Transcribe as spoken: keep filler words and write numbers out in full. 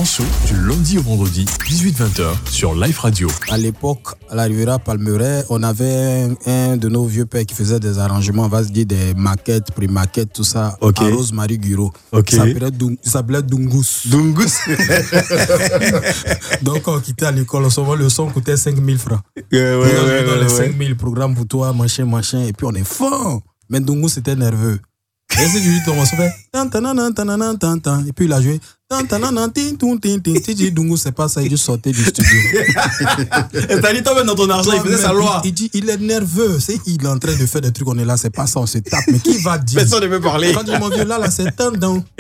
Show du lundi au vendredi, dix-huit vingt heures sur Life Radio. À l'époque, à la Riviera Palmeraie, on avait un, un de nos vieux pères qui faisait des arrangements, on va se dire des maquettes, pré-maquettes, tout ça, okay. à Rosemary Guro. Okay. Ça s'appelait, Dung, ça s'appelait Dungus. Dungus. Donc, quand on quittait à l'école, on souvent le son coûtait cinq mille francs. Euh, ouais, ouais, dans ouais, les ouais. cinq mille programmes pour toi, machin, machin, et puis on est fort. Mais Dungus, c'était nerveux. Et c'est du tout, on se fait et puis il a joué Dungus, c'est pas ça, il est sorti du studio. Et t'as dit, toi, dans ton argent, il faisait sa loi. Il dit, il est nerveux, c'est il est en train de faire des trucs, on est là, c'est pas ça, on se tape. Mais qui va dire? Personne ne veut parler. Quand il m'a vu là, là, c'est tendance.